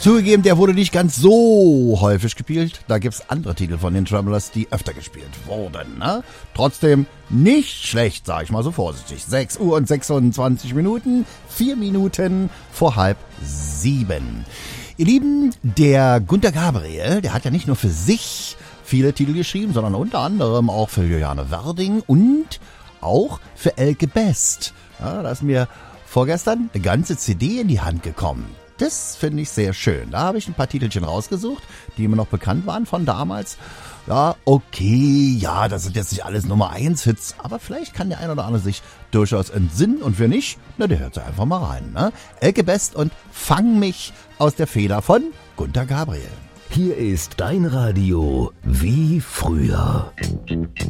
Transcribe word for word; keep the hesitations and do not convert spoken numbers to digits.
Zugegeben, der wurde nicht ganz so häufig gespielt. Da gibt's andere Titel von den Tremblers, die öfter gespielt wurden. Ne? Trotzdem nicht schlecht, sag ich mal so vorsichtig. sechs Uhr und sechsundzwanzig Minuten, vier Minuten vor halb sieben. Ihr Lieben, der Günter Gabriel, der hat ja nicht nur für sich viele Titel geschrieben, sondern unter anderem auch für Juliane Werding und auch für Elke Best. Ja, da ist mir vorgestern eine ganze C D in die Hand gekommen. Das finde ich sehr schön. Da habe ich ein paar Titelchen rausgesucht, die mir noch bekannt waren von damals. Ja, okay, ja, das sind jetzt nicht alles Nummer eins Hits, aber vielleicht kann der ein oder andere sich durchaus entsinnen und wer nicht, na, der hört sich einfach mal rein. Ne? Elke Best und Fang mich aus der Feder von Günter Gabriel. Hier ist dein Radio wie früher.